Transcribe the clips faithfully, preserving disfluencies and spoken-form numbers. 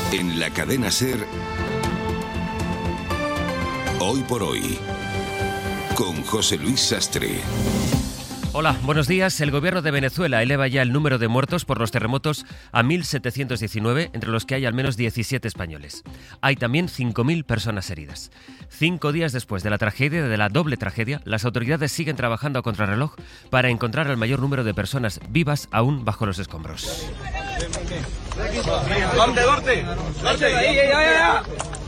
En la cadena SER, Hoy por Hoy, con José Luis Sastre. Hola, buenos días. El gobierno de Venezuela eleva ya el número de muertos por los terremotos a mil setecientos diecinueve, entre los que hay al menos diecisiete españoles. Hay también cinco mil personas heridas. Cinco días después de la tragedia, de la doble tragedia, las autoridades siguen trabajando a contrarreloj para encontrar al mayor número de personas vivas aún bajo los escombros. ¡Dorte, dorte! ¡Dorte! ¡Ahí, ya, ya!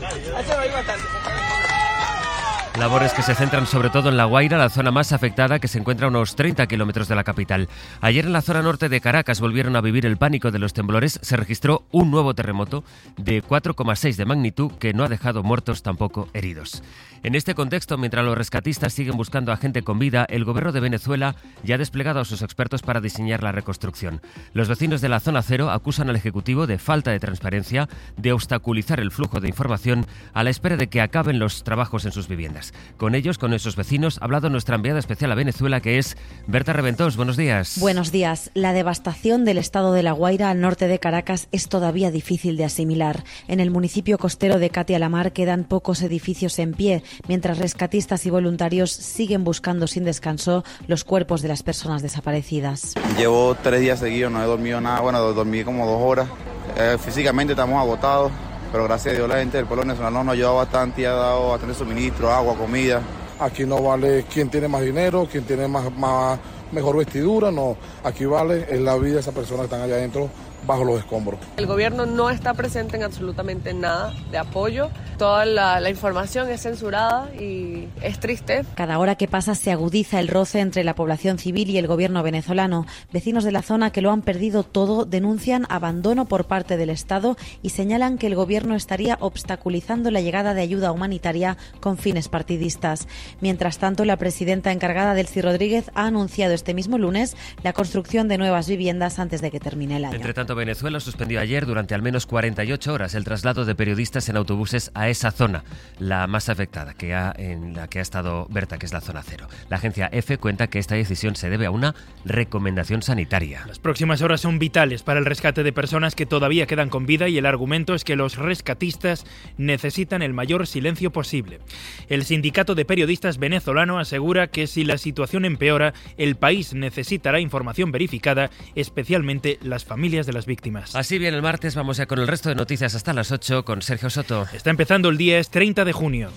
Labores que se centran sobre todo en La Guaira, la zona más afectada, que se encuentra a unos treinta kilómetros de la capital. Ayer en la zona norte de Caracas volvieron a vivir el pánico de los temblores. Se registró un nuevo terremoto de cuatro coma seis de magnitud que no ha dejado muertos, tampoco heridos. En este contexto, mientras los rescatistas siguen buscando a gente con vida, el gobierno de Venezuela ya ha desplegado a sus expertos para diseñar la reconstrucción. Los vecinos de la zona cero acusan al Ejecutivo de falta de transparencia, de obstaculizar el flujo de información a la espera de que acaben los trabajos en sus viviendas. Con ellos, con esos vecinos, ha hablado nuestra enviada especial a Venezuela, que es Berta Reventós. Buenos días. Buenos días. La devastación del estado de La Guaira, al norte de Caracas, es todavía difícil de asimilar. En el municipio costero de Cati-Alamar quedan pocos edificios en pie, mientras rescatistas y voluntarios siguen buscando sin descanso los cuerpos de las personas desaparecidas. Llevo tres días seguidos, no he dormido nada, bueno, dormí como dos horas. Eh, físicamente estamos agotados, pero gracias a Dios la gente del pueblo venezolano nos ha ayudado bastante y ha dado bastante suministro, agua, comida. Aquí no vale quién tiene más dinero, quién tiene más, más mejor vestidura, no. Aquí vale es la vida de esas personas que están allá adentro bajo los escombros. El gobierno no está presente en absolutamente nada de apoyo. Toda la, la información es censurada y es triste. Cada hora que pasa se agudiza el roce entre la población civil y el gobierno venezolano. Vecinos de la zona que lo han perdido todo denuncian abandono por parte del Estado y señalan que el gobierno estaría obstaculizando la llegada de ayuda humanitaria con fines partidistas. Mientras tanto, la presidenta encargada, Delcy Rodríguez, ha anunciado este mismo lunes la construcción de nuevas viviendas antes de que termine el año. Entre tanto, Venezuela suspendió ayer durante al menos cuarenta y ocho horas el traslado de periodistas en autobuses a esa zona, la más afectada, que ha, en la que ha estado Berta, que es la zona cero. La agencia EFE cuenta que esta decisión se debe a una recomendación sanitaria. Las próximas horas son vitales para el rescate de personas que todavía quedan con vida y el argumento es que los rescatistas necesitan el mayor silencio posible. El sindicato de periodistas venezolano asegura que si la situación empeora, el país necesitará información verificada, especialmente las familias de las víctimas. Así bien, el martes vamos ya con el resto de noticias hasta las ocho con Sergio Soto. Está empezando el día, es treinta de junio.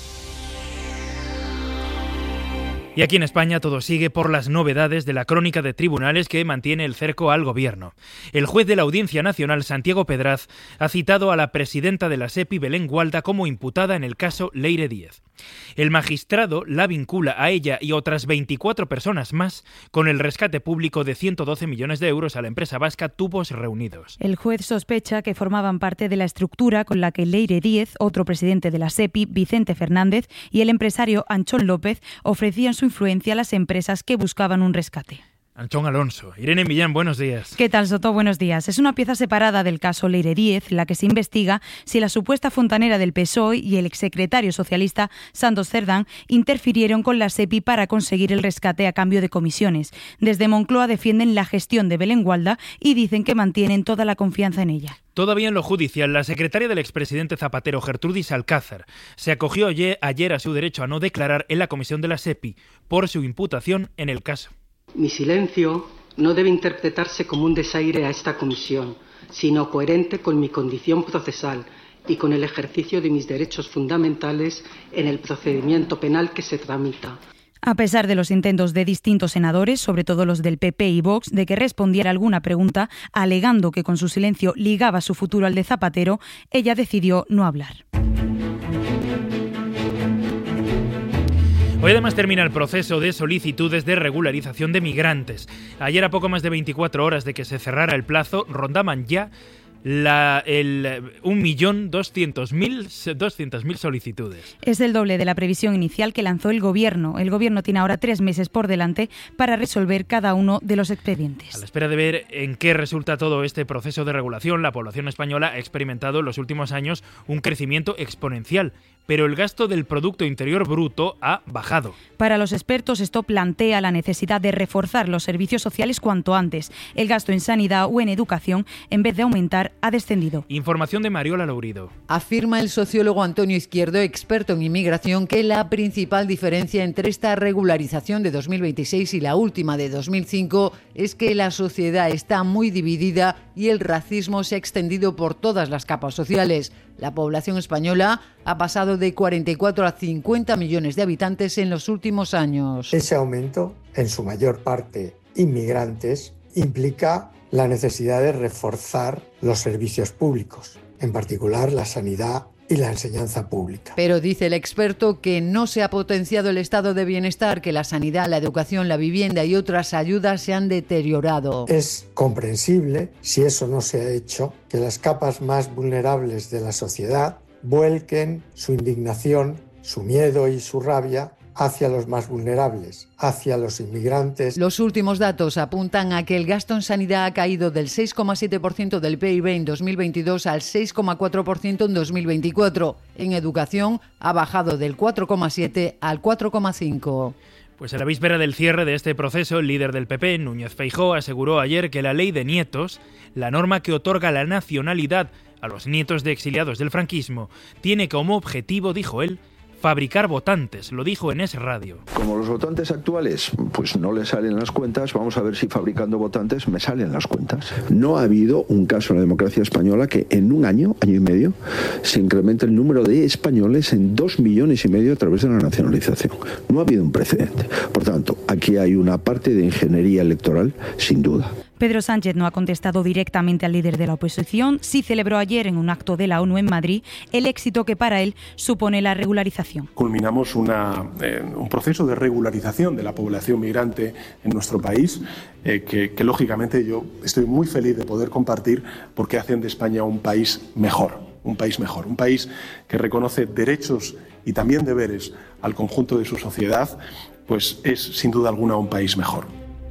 Y aquí en España todo sigue por las novedades de la crónica de tribunales que mantiene el cerco al gobierno. El juez de la Audiencia Nacional, Santiago Pedraz, ha citado a la presidenta de la SEPI, Belén Gualda, como imputada en el caso Leire Díez. El magistrado la vincula a ella y otras veinticuatro personas más con el rescate público de ciento doce millones de euros a la empresa vasca Tubos Reunidos. El juez sospecha que formaban parte de la estructura con la que Leire Díez, otro presidente de la SEPI, Vicente Fernández, y el empresario Anchón López ofrecían su influencia a las empresas que buscaban un rescate. Anchón Alonso. Irene Millán, buenos días. ¿Qué tal, Soto? Buenos días. Es una pieza separada del caso Leire Díez, la que se investiga si la supuesta fontanera del P S O E y el exsecretario socialista Santos Cerdán interfirieron con la SEPI para conseguir el rescate a cambio de comisiones. Desde Moncloa defienden la gestión de Belén Gualda y dicen que mantienen toda la confianza en ella. Todavía en lo judicial, la secretaria del expresidente Zapatero, Gertrudis Alcázar, se acogió ayer a su derecho a no declarar en la comisión de la SEPI por su imputación en el caso. Mi silencio no debe interpretarse como un desaire a esta comisión, sino coherente con mi condición procesal y con el ejercicio de mis derechos fundamentales en el procedimiento penal que se tramita. A pesar de los intentos de distintos senadores, sobre todo los del P P y Vox, de que respondiera alguna pregunta, alegando que con su silencio ligaba su futuro al de Zapatero, ella decidió no hablar. Hoy además termina el proceso de solicitudes de regularización de migrantes. Ayer, a poco más de veinticuatro horas de que se cerrara el plazo, rondaban ya la, el un millón doscientos mil solicitudes. Es el doble de la previsión inicial que lanzó el Gobierno. El Gobierno tiene ahora tres meses por delante para resolver cada uno de los expedientes. A la espera de ver en qué resulta todo este proceso de regulación, la población española ha experimentado en los últimos años un crecimiento exponencial, pero el gasto del Producto Interior Bruto ha bajado. Para los expertos, esto plantea la necesidad de reforzar los servicios sociales cuanto antes, el gasto en sanidad o en educación, en vez de aumentar irregular ha descendido. Información de Mariola Lourido. Afirma el sociólogo Antonio Izquierdo, experto en inmigración, que la principal diferencia entre esta regularización de dos mil veintiséis y la última de dos mil cinco es que la sociedad está muy dividida y el racismo se ha extendido por todas las capas sociales. La población española ha pasado de cuarenta y cuatro a cincuenta millones de habitantes en los últimos años. Ese aumento, en su mayor parte inmigrantes, implica la necesidad de reforzar los servicios públicos, en particular la sanidad y la enseñanza pública. Pero dice el experto que no se ha potenciado el estado de bienestar, que la sanidad, la educación, la vivienda y otras ayudas se han deteriorado. Es comprensible, si eso no se ha hecho, que las capas más vulnerables de la sociedad vuelquen su indignación, su miedo y su rabia hacia los más vulnerables, hacia los inmigrantes. Los últimos datos apuntan a que el gasto en sanidad ha caído del seis coma siete por ciento del P I B en dos mil veintidós al seis coma cuatro por ciento en dos mil veinticuatro. En educación ha bajado del cuatro coma siete al cuatro coma cinco. Pues a la víspera del cierre de este proceso, el líder del P P, Núñez Feijóo, aseguró ayer que la ley de nietos, la norma que otorga la nacionalidad a los nietos de exiliados del franquismo, tiene como objetivo, dijo él, fabricar votantes, lo dijo en Es Radio. Como los votantes actuales pues no le salen las cuentas, vamos a ver si fabricando votantes me salen las cuentas. No ha habido un caso en la democracia española que en un año, año y medio, se incremente el número de españoles en dos millones y medio a través de la nacionalización. No ha habido un precedente. Por tanto, aquí hay una parte de ingeniería electoral, sin duda. Pedro Sánchez no ha contestado directamente al líder de la oposición. Sí celebró ayer en un acto de la ONU en Madrid el éxito que para él supone la regularización. Culminamos una, eh, un proceso de regularización de la población migrante en nuestro país eh, que, que lógicamente yo estoy muy feliz de poder compartir porque hacen de España un país mejor, un país mejor, un país que reconoce derechos y también deberes al conjunto de su sociedad, pues es sin duda alguna un país mejor.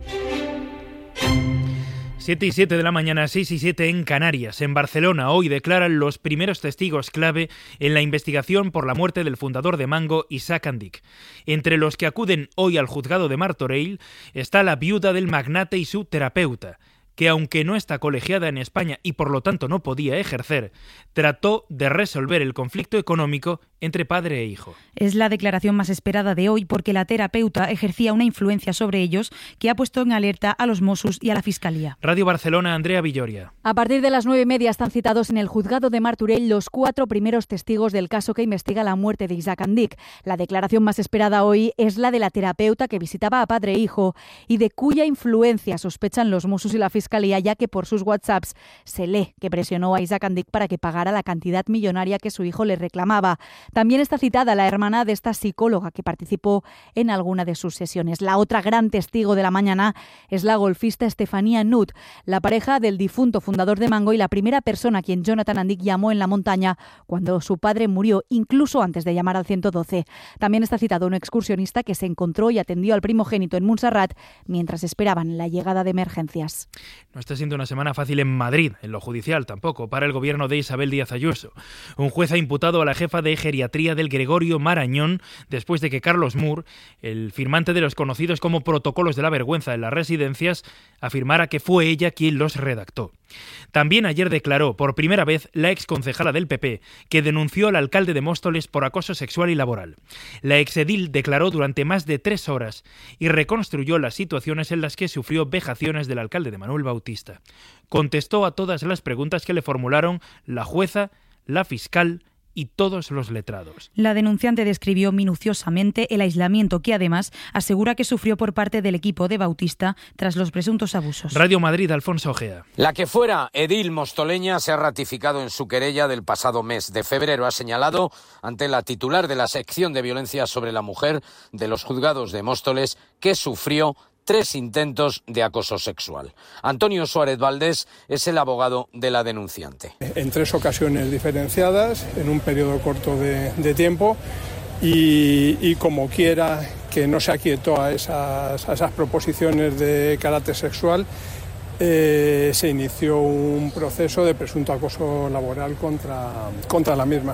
siete y siete de la mañana, seis y siete en Canarias. En Barcelona hoy declaran los primeros testigos clave en la investigación por la muerte del fundador de Mango, Isaac Andic. Entre los que acuden hoy al juzgado de Martorell está la viuda del magnate y su terapeuta, que aunque no está colegiada en España y por lo tanto no podía ejercer, trató de resolver el conflicto económico entre padre e hijo. Es la declaración más esperada de hoy porque la terapeuta ejercía una influencia sobre ellos que ha puesto en alerta a los Mossos y a la Fiscalía. Radio Barcelona, Andrea Villoria. A partir de las nueve y media están citados en el juzgado de Martorell los cuatro primeros testigos del caso que investiga la muerte de Isaac Andic. La declaración más esperada hoy es la de la terapeuta que visitaba a padre e hijo y de cuya influencia sospechan los Mossos y la Fiscalía, ya que por sus WhatsApps se lee que presionó a Isaac Andic para que pagara la cantidad millonaria que su hijo le reclamaba. También está citada la hermana de esta psicóloga que participó en alguna de sus sesiones. La otra gran testigo de la mañana es la golfista Estefanía Nut, la pareja del difunto fundador de Mango y la primera persona a quien Jonathan Andic llamó en la montaña cuando su padre murió, incluso antes de llamar al ciento doce. También está citado un excursionista que se encontró y atendió al primogénito en Montserrat mientras esperaban la llegada de emergencias. No está siendo una semana fácil en Madrid, en lo judicial tampoco, para el gobierno de Isabel Díaz Ayuso. Un juez ha imputado a la jefa de geriatría del Gregorio Marañón después de que Carlos Moore, el firmante de los conocidos como protocolos de la vergüenza en las residencias, afirmara que fue ella quien los redactó. También ayer declaró por primera vez la exconcejala del P P, que denunció al alcalde de Móstoles por acoso sexual y laboral. La exedil declaró durante más de tres horas y reconstruyó las situaciones en las que sufrió vejaciones del alcalde de Manuel Bautista. Contestó a todas las preguntas que le formularon la jueza, la fiscal y todos los letrados. La denunciante describió minuciosamente el aislamiento que además asegura que sufrió por parte del equipo de Bautista tras los presuntos abusos. Radio Madrid, Alfonso Ojea. La que fuera edil mostoleña se ha ratificado en su querella del pasado mes de febrero. Ha señalado ante la titular de la sección de violencia sobre la mujer de los juzgados de Móstoles que sufrió tres intentos de acoso sexual. Antonio Suárez Valdés es el abogado de la denunciante. En tres ocasiones diferenciadas, en un periodo corto de, de tiempo, y, y como quiera que no se aquietó a esas, a esas proposiciones de carácter sexual, eh, se inició un proceso de presunto acoso laboral contra, contra la misma.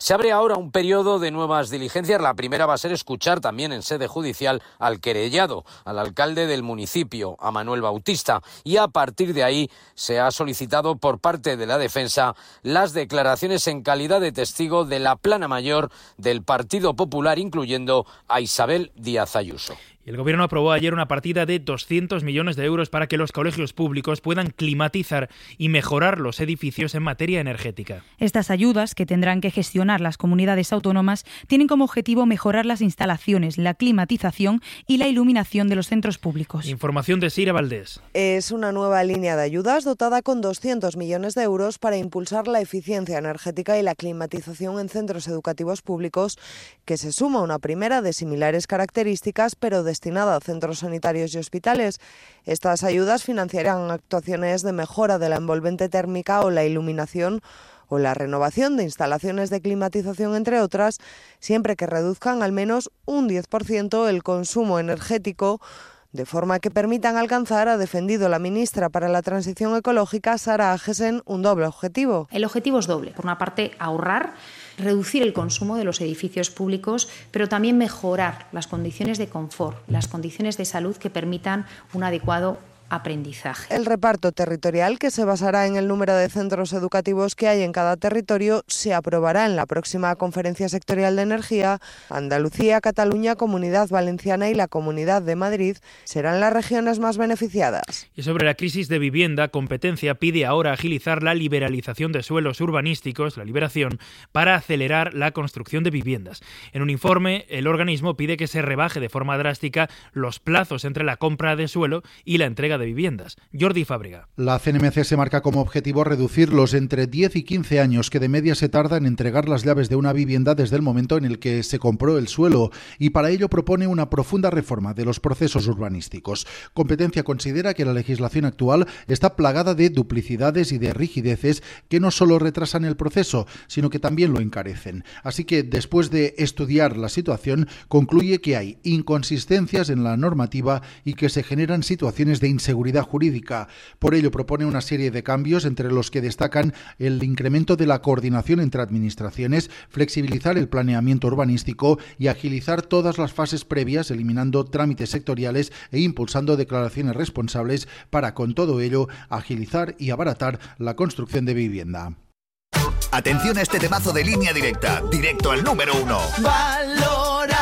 Se abre ahora un periodo de nuevas diligencias. La primera va a ser escuchar también en sede judicial al querellado, al alcalde del municipio, a Manuel Bautista, y a partir de ahí se ha solicitado por parte de la defensa las declaraciones en calidad de testigo de la plana mayor del Partido Popular, incluyendo a Isabel Díaz Ayuso. Y el Gobierno aprobó ayer una partida de doscientos millones de euros para que los colegios públicos puedan climatizar y mejorar los edificios en materia energética. Estas ayudas, que tendrán que gestionar las comunidades autónomas, tienen como objetivo mejorar las instalaciones, la climatización y la iluminación de los centros públicos. Información de Sira Valdés. Es una nueva línea de ayudas dotada con doscientos millones de euros para impulsar la eficiencia energética y la climatización en centros educativos públicos, que se suma a una primera de similares características, pero de destinada a centros sanitarios y hospitales. Estas ayudas financiarán actuaciones de mejora de la envolvente térmica o la iluminación o la renovación de instalaciones de climatización, entre otras, siempre que reduzcan al menos un diez por ciento el consumo energético, de forma que permitan alcanzar, ha defendido la ministra para la Transición Ecológica, Sara Agesen, un doble objetivo. El objetivo es doble. Por una parte, ahorrar, reducir el consumo de los edificios públicos, pero también mejorar las condiciones de confort, las condiciones de salud que permitan un adecuado aprendizaje. El reparto territorial, que se basará en el número de centros educativos que hay en cada territorio, se aprobará en la próxima Conferencia Sectorial de Energía. Andalucía, Cataluña, Comunidad Valenciana y la Comunidad de Madrid serán las regiones más beneficiadas. Y sobre la crisis de vivienda, Competencia pide ahora agilizar la liberalización de suelos urbanísticos, la liberación, para acelerar la construcción de viviendas. En un informe, el organismo pide que se rebaje de forma drástica los plazos entre la compra de suelo y la entrega de viviendas. Jordi Fábrega. La C N M C se marca como objetivo reducir los entre diez y quince años que de media se tarda en entregar las llaves de una vivienda desde el momento en el que se compró el suelo, y para ello propone una profunda reforma de los procesos urbanísticos. Competencia considera que la legislación actual está plagada de duplicidades y de rigideces que no solo retrasan el proceso, sino que también lo encarecen. Así que, después de estudiar la situación, concluye que hay inconsistencias en la normativa y que se generan situaciones de inseguridad seguridad jurídica. Por ello propone una serie de cambios, entre los que destacan el incremento de la coordinación entre administraciones, flexibilizar el planeamiento urbanístico y agilizar todas las fases previas, eliminando trámites sectoriales e impulsando declaraciones responsables para, con todo ello, agilizar y abaratar la construcción de vivienda. Atención a este temazo de Línea Directa, directo al número uno. ¡Valorado!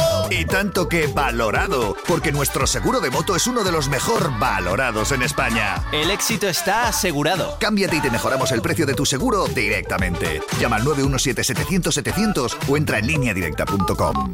Y tanto que valorado, porque nuestro seguro de moto es uno de los mejor valorados en España. El éxito está asegurado. Cámbiate y te mejoramos el precio de tu seguro directamente. Llama al nueve uno siete setecientos setecientos o entra en línea directa punto com.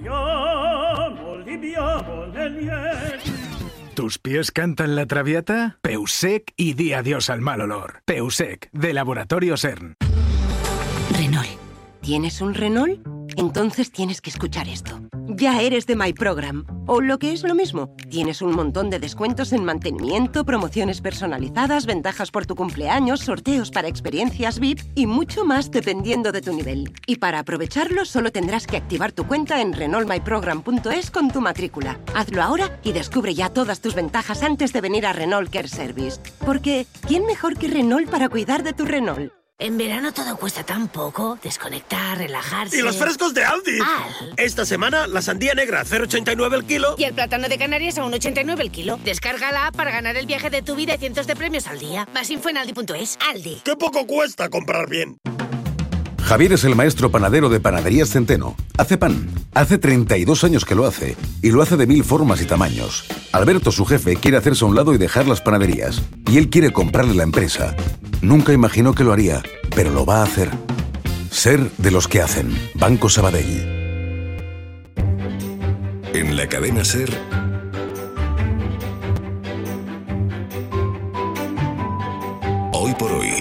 ¿Tus pies cantan la traviata? Peusec y di adiós al mal olor. Peusec, de Laboratorio CERN. Renault. ¿Tienes un Renault? Entonces tienes que escuchar esto. Ya eres de My Program. O lo que es lo mismo, tienes un montón de descuentos en mantenimiento, promociones personalizadas, ventajas por tu cumpleaños, sorteos para experiencias V I P y mucho más dependiendo de tu nivel. Y para aprovecharlo solo tendrás que activar tu cuenta en renault my program punto es con tu matrícula. Hazlo ahora y descubre ya todas tus ventajas antes de venir a Renault Care Service. Porque, ¿quién mejor que Renault para cuidar de tu Renault? En verano todo cuesta tan poco. Desconectar, relajarse... ¡Y los frescos de Aldi! Al. Esta semana, la sandía negra a cero coma ochenta y nueve el kilo. Y el plátano de Canarias a uno coma ochenta y nueve el kilo. Descarga la app para ganar el viaje de tu vida y cientos de premios al día. Más info en aldi punto es. Aldi. ¡Qué poco cuesta comprar bien! Javier es el maestro panadero de Panaderías Centeno. Hace pan. Hace treinta y dos años que lo hace. Y lo hace de mil formas y tamaños. Alberto, su jefe, quiere hacerse a un lado y dejar las panaderías. Y él quiere comprarle la empresa. Nunca imaginó que lo haría, pero lo va a hacer. Ser de los que hacen. Banco Sabadell. En la cadena SER... Hoy por hoy...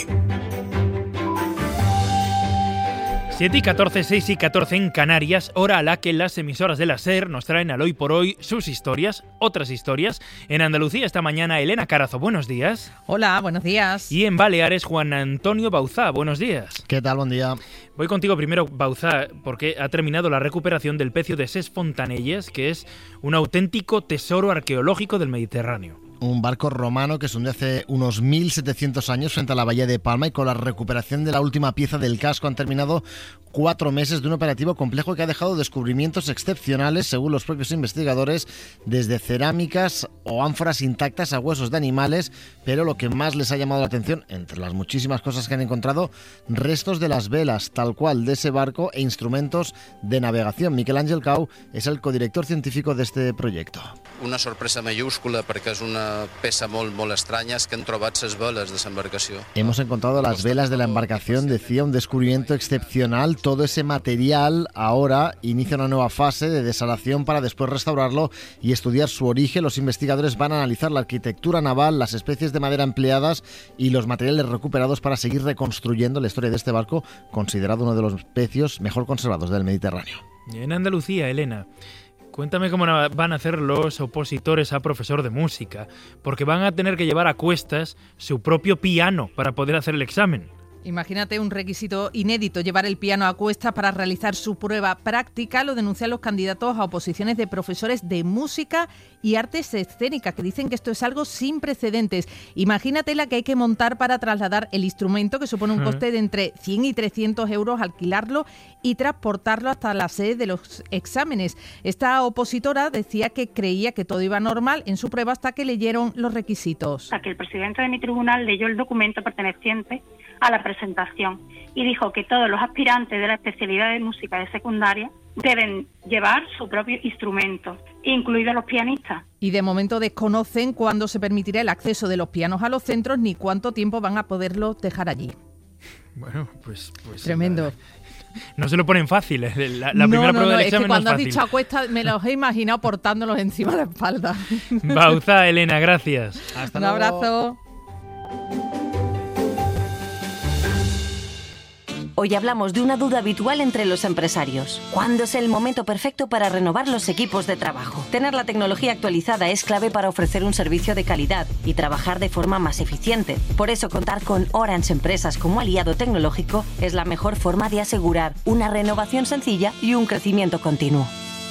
siete y catorce, seis y catorce en Canarias, hora a la que las emisoras de la SER nos traen al Hoy por Hoy sus historias, otras historias. En Andalucía esta mañana, Elena Carazo, buenos días. Hola, buenos días. Y en Baleares, Juan Antonio Bauzá, buenos días. ¿Qué tal? Buen día. Voy contigo primero, Bauzá, porque ha terminado la recuperación del pecio de Ses Fontanelles, que es un auténtico tesoro arqueológico del Mediterráneo. un barco romano que se hundió hace unos mil setecientos años frente a la bahía de Palma, y con la recuperación de la última pieza del casco han terminado cuatro meses de un operativo complejo que ha dejado descubrimientos excepcionales, según los propios investigadores, desde cerámicas o ánforas intactas a huesos de animales, pero lo que más les ha llamado la atención, entre las muchísimas cosas que han encontrado, restos de las velas, tal cual, de ese barco e instrumentos de navegación. Miquel Àngel Cau és el codirector científico de este proyecto. Una sorpresa mayúscula perquè és una peça molt, molt estranya, és que han trobat les veles de l'embarcació. Hemos encontrado las velas de la embarcación, decía, un descubrimiento excepcional. Todo ese material ahora inicia una nueva fase de desalación para después restaurarlo y estudiar su origen. Los investigadores van a analizar la arquitectura naval, las especies de madera empleadas y los materiales recuperados para seguir reconstruyendo la historia de este barco, considerado uno de los pecios mejor conservados del Mediterráneo. En Andalucía, Elena, cuéntame cómo van a hacer los opositores a profesor de música, porque van a tener que llevar a cuestas su propio piano para poder hacer el examen. Imagínate un requisito inédito, llevar el piano a cuestas para realizar su prueba práctica. Lo denuncian los candidatos a oposiciones de profesores de música y artes escénicas, que dicen que esto es algo sin precedentes. Imagínate la que hay que montar para trasladar el instrumento, que supone un coste de entre cien y trescientos euros, alquilarlo y transportarlo hasta la sede de los exámenes. Esta opositora decía que creía que todo iba normal en su prueba hasta que leyeron los requisitos. Hasta que el presidente de mi tribunal leyó el documento perteneciente a la presentación y dijo que todos los aspirantes de la especialidad de música de secundaria deben llevar su propio instrumento, incluidos los pianistas. Y de momento desconocen cuándo se permitirá el acceso de los pianos a los centros ni cuánto tiempo van a poderlos dejar allí. Bueno, pues... pues Tremendo. La, no se lo ponen fácil. La, la no, primera no, prueba no, del es que examen cuando no has es dicho a cuesta me los he imaginado portándolos encima de la espalda. Bauza, Elena, gracias. Hasta Un luego. Abrazo. Hoy hablamos de una duda habitual entre los empresarios. ¿Cuándo es el momento perfecto para renovar los equipos de trabajo? Tener la tecnología actualizada es clave para ofrecer un servicio de calidad y trabajar de forma más eficiente. Por eso, contar con Orange Empresas como aliado tecnológico es la mejor forma de asegurar una renovación sencilla y un crecimiento continuo.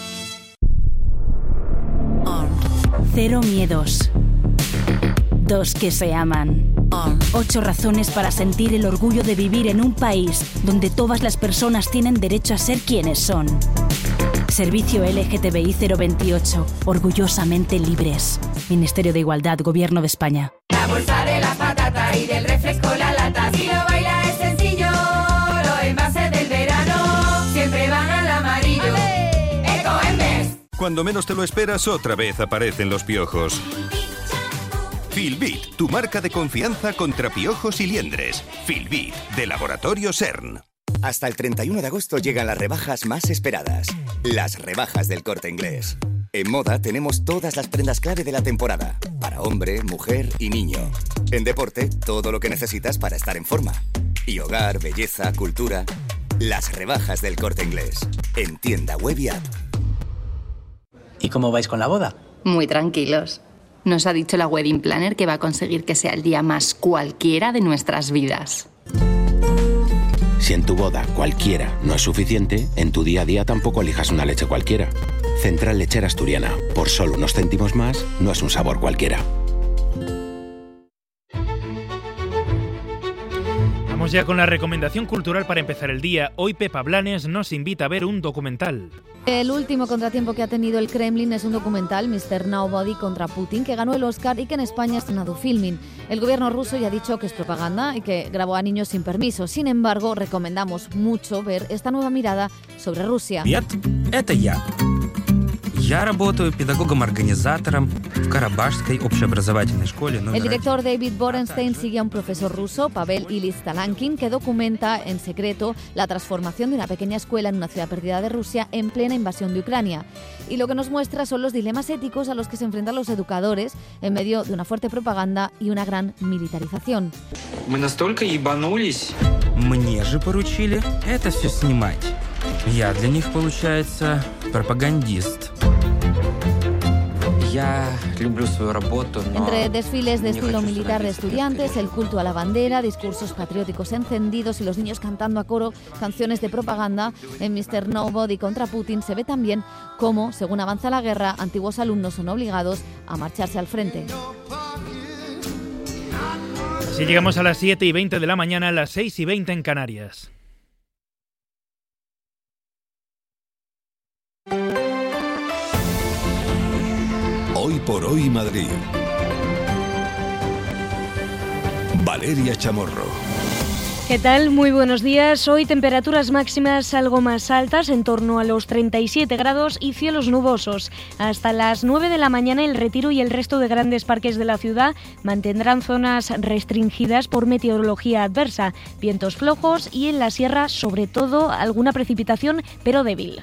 Cero miedos. Dos que se aman. Ocho razones para sentir el orgullo de vivir en un país donde todas las personas tienen derecho a ser quienes son. Servicio L G T B I cero veintiocho. Orgullosamente libres. Ministerio de Igualdad, Gobierno de España. La bolsa de la patata y del refresco la lata. Si lo baila es sencillo. Los envases del verano siempre van al amarillo. Ecoembes. Cuando menos te lo esperas, otra vez aparecen los piojos. Filbit, tu marca de confianza contra piojos y liendres. Filbit, de Laboratorios CERN. Hasta el treinta y uno de agosto llegan las rebajas más esperadas. Las rebajas del Corte Inglés. En moda tenemos todas las prendas clave de la temporada. Para hombre, mujer y niño. En deporte, todo lo que necesitas para estar en forma. Y hogar, belleza, cultura. Las rebajas del Corte Inglés. En tienda web y app. ¿Y cómo vais con la boda? Muy tranquilos. Nos ha dicho la wedding planner que va a conseguir que sea el día más cualquiera de nuestras vidas. Si en tu boda cualquiera no es suficiente, en tu día a día tampoco elijas una leche cualquiera. Central Lechera Asturiana. Por solo unos céntimos más, no es un sabor cualquiera. Vamos ya con la recomendación cultural para empezar el día. Hoy Pepa Blanes nos invita a ver un documental. El último contratiempo que ha tenido el Kremlin es un documental, mister Nobody contra Putin, que ganó el Oscar y que en España ha estrenado Filmin. El gobierno ruso ya ha dicho que es propaganda y que grabó a niños sin permiso. Sin embargo, recomendamos mucho ver esta nueva mirada sobre Rusia. Привет, это я. Я работаю педагогом-организатором в Карабашской общеобразовательной школе номер El director David Borenstein sigue a un profesor ruso, Pavel Ilyich Talankin, que documenta en secreto la transformación de una pequeña escuela en una ciudad perdida de Rusia en plena invasión de Ucrania. Y lo que nos muestra son los dilemas éticos a los que se enfrentan los educadores en medio de una fuerte propaganda y una gran militarización. Мы настолько ебанулись. Мне же поручили это все снимать. Я для них, получается, пропагандист. Entre desfiles de estilo militar de estudiantes, el culto a la bandera, discursos patrióticos encendidos y los niños cantando a coro canciones de propaganda, en mister Nobody contra Putin se ve también cómo, según avanza la guerra, antiguos alumnos son obligados a marcharse al frente. Si llegamos a las siete y veinte de la mañana, a las seis y veinte en Canarias. Hoy por hoy Madrid. Valeria Chamorro. ¿Qué tal? Muy buenos días. Hoy temperaturas máximas algo más altas, en torno a los treinta y siete grados y cielos nubosos. Hasta las nueve de la mañana el Retiro y el resto de grandes parques de la ciudad mantendrán zonas restringidas por meteorología adversa, vientos flojos y en la sierra sobre todo alguna precipitación pero débil.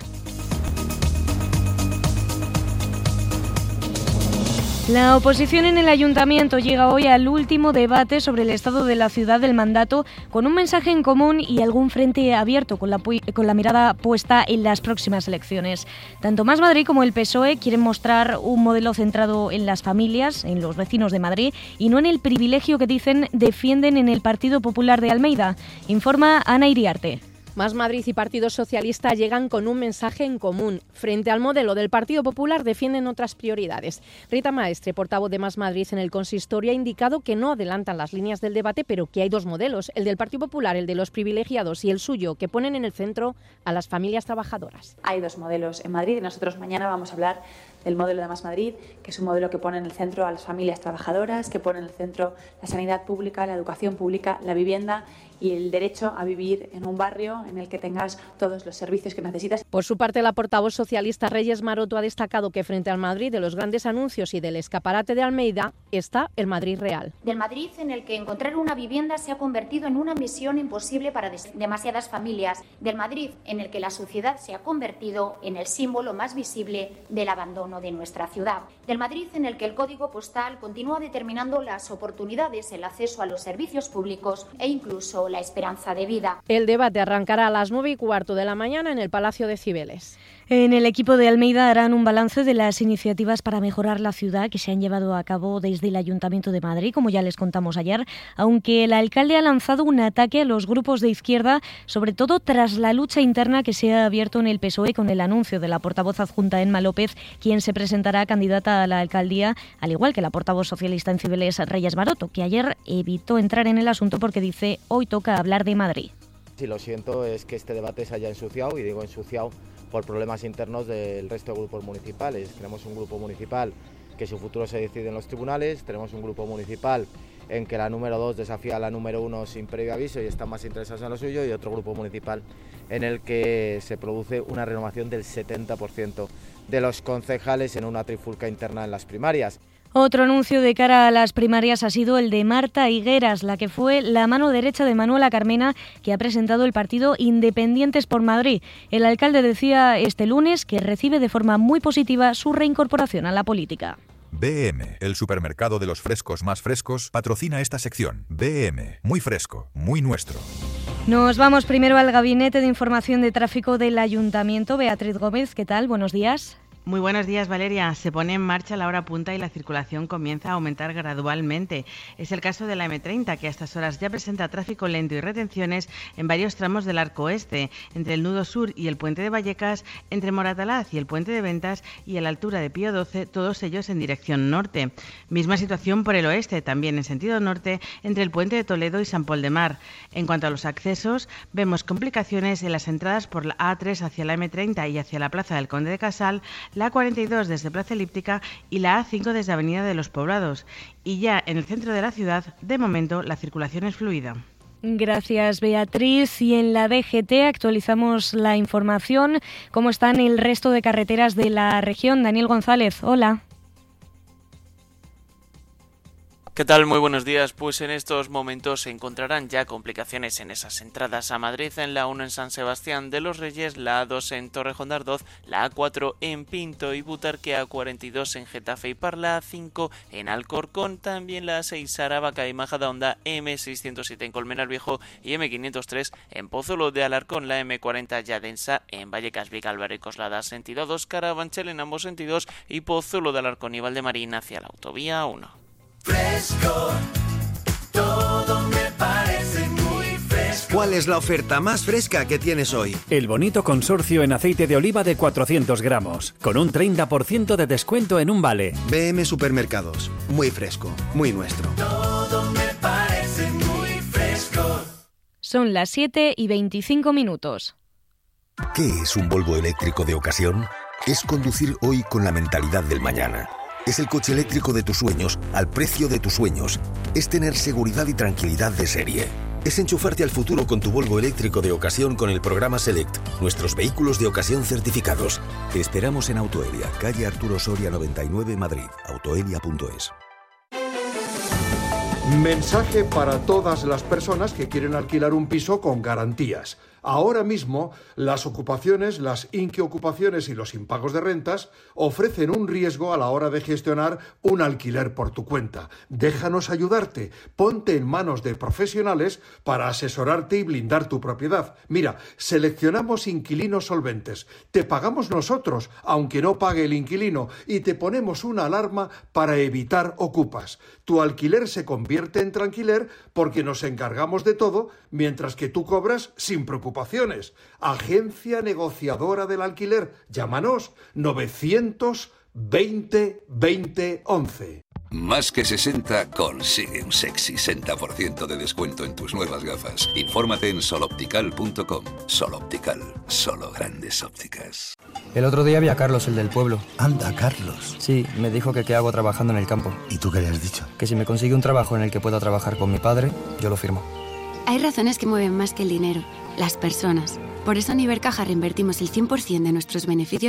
La oposición en el Ayuntamiento llega hoy al último debate sobre el estado de la ciudad del mandato, con un mensaje en común y algún frente abierto, con la, con la mirada puesta en las próximas elecciones. Tanto Más Madrid como el P S O E quieren mostrar un modelo centrado en las familias, en los vecinos de Madrid, y no en el privilegio que dicen defienden en el Partido Popular de Almeida. Informa Ana Iriarte. Más Madrid y Partido Socialista llegan con un mensaje en común. Frente al modelo del Partido Popular defienden otras prioridades. Rita Maestre, portavoz de Más Madrid en el consistorio, ha indicado que no adelantan las líneas del debate, pero que hay dos modelos, el del Partido Popular, el de los privilegiados, y el suyo, que ponen en el centro a las familias trabajadoras. Hay dos modelos en Madrid y nosotros mañana vamos a hablar del modelo de Más Madrid, que es un modelo que pone en el centro a las familias trabajadoras, que pone en el centro la sanidad pública, la educación pública, la vivienda y el derecho a vivir en un barrio en el que tengas todos los servicios que necesitas. Por su parte, la portavoz socialista Reyes Maroto ha destacado que frente al Madrid de los grandes anuncios y del escaparate de Almeida está el Madrid real. Del Madrid en el que encontrar una vivienda se ha convertido en una misión imposible para demasiadas familias. Del Madrid en el que la suciedad se ha convertido en el símbolo más visible del abandono de nuestra ciudad. Del Madrid en el que el código postal continúa determinando las oportunidades, el acceso a los servicios públicos e incluso la esperanza de vida. El debate arrancará a las nueve y cuarto de la mañana en el Palacio de Cibeles. En el equipo de Almeida harán un balance de las iniciativas para mejorar la ciudad que se han llevado a cabo desde el Ayuntamiento de Madrid, como ya les contamos ayer, aunque el alcalde ha lanzado un ataque a los grupos de izquierda, sobre todo tras la lucha interna que se ha abierto en el P S O E con el anuncio de la portavoz adjunta Emma López, quien se presentará candidata a la alcaldía, al igual que la portavoz socialista en Cibeles, Reyes Maroto, que ayer evitó entrar en el asunto porque dice hoy toca hablar de Madrid. Sí, lo siento, es que este debate se haya ensuciado, y digo ensuciado por problemas internos del resto de grupos municipales. Tenemos un grupo municipal que su futuro se decide en los tribunales, tenemos un grupo municipal en que la número dos desafía a la número uno sin previo aviso y están más interesados en lo suyo, y otro grupo municipal en el que se produce una renovación del setenta por ciento de los concejales en una trifulca interna en las primarias. Otro anuncio de cara a las primarias ha sido el de Marta Higueras, la que fue la mano derecha de Manuela Carmena, que ha presentado el partido Independientes por Madrid. El alcalde decía este lunes que recibe de forma muy positiva su reincorporación a la política. B M, el supermercado de los frescos más frescos, patrocina esta sección. B M, muy fresco, muy nuestro. Nos vamos primero al Gabinete de Información de Tráfico del Ayuntamiento. Beatriz Gómez, ¿qué tal? Buenos días. Muy buenos días, Valeria. Se pone en marcha la hora punta y la circulación comienza a aumentar gradualmente. Es el caso de la eme treinta, que a estas horas ya presenta tráfico lento y retenciones en varios tramos del arco oeste, entre el nudo sur y el puente de Vallecas, entre Moratalaz y el puente de Ventas y a la altura de Pío doce, todos ellos en dirección norte. Misma situación por el oeste, también en sentido norte, entre el puente de Toledo y San Pol de Mar. En cuanto a los accesos, vemos complicaciones en las entradas por la A tres hacia la eme treinta y hacia la Plaza del Conde de Casal, la A cuarenta y dos desde Plaza Elíptica y la A cinco desde Avenida de los Poblados. Y ya en el centro de la ciudad, de momento, la circulación es fluida. Gracias, Beatriz. Y en la D G T actualizamos la información. ¿Cómo están el resto de carreteras de la región? Daniel González, hola. ¿Qué tal? Muy buenos días. Pues en estos momentos se encontrarán ya complicaciones en esas entradas a Madrid, en la uno en San Sebastián de los Reyes, la A dos en Torrejón de Ardoz, la A cuatro en Pinto y Butarque, A cuarenta y dos en Getafe y Parla, A cinco en Alcorcón, también la A seis Aravaca y Majadahonda, eme seiscientos siete en Colmenar Viejo y eme quinientos tres en Pozuelo de Alarcón, la eme cuarenta ya densa en Vallecas, Vicálvaro y Coslada, sentido dos, Carabanchel en ambos sentidos y Pozuelo de Alarcón y Valdemarín hacia la autovía uno. Fresco, todo me parece muy fresco. ¿Cuál es la oferta más fresca que tienes hoy? El bonito consorcio en aceite de oliva de cuatrocientos gramos, con un treinta por ciento de descuento en un vale. B M Supermercados, muy fresco, muy nuestro. Todo me parece Son las siete y veinticinco minutos. ¿Qué es un Volvo eléctrico de ocasión? Es conducir hoy con la mentalidad del mañana. Es el coche eléctrico de tus sueños al precio de tus sueños. Es tener seguridad y tranquilidad de serie. Es enchufarte al futuro con tu Volvo eléctrico de ocasión con el programa Select, nuestros vehículos de ocasión certificados. Te esperamos en Autoelia, calle Arturo Soria noventa y nueve, Madrid. autoelia punto es. Mensaje para todas las personas que quieren alquilar un piso con garantías. Ahora mismo, las ocupaciones, las inquiocupaciones y los impagos de rentas ofrecen un riesgo a la hora de gestionar un alquiler por tu cuenta. Déjanos ayudarte. Ponte en manos de profesionales para asesorarte y blindar tu propiedad. Mira, seleccionamos inquilinos solventes. Te pagamos nosotros, aunque no pague el inquilino, y te ponemos una alarma para evitar ocupas. Tu alquiler se convierte en tranquiler porque nos encargamos de todo, mientras que tú cobras sin preocupaciones. Agencia negociadora del alquiler. Llámanos novecientos veinte veinte once. Más que sesenta consigue un sexy sesenta por ciento de descuento en tus nuevas gafas. Infórmate en soloptical punto com. Sol Optical, solo grandes ópticas. El otro día vi a Carlos, el del pueblo. Anda, Carlos. Sí, me dijo que qué hago trabajando en el campo. ¿Y tú qué le has dicho? Que si me consigue un trabajo en el que pueda trabajar con mi padre, yo lo firmo. Hay razones que mueven más que el dinero, las personas. Por eso en Ibercaja reinvertimos el cien por ciento de nuestros beneficios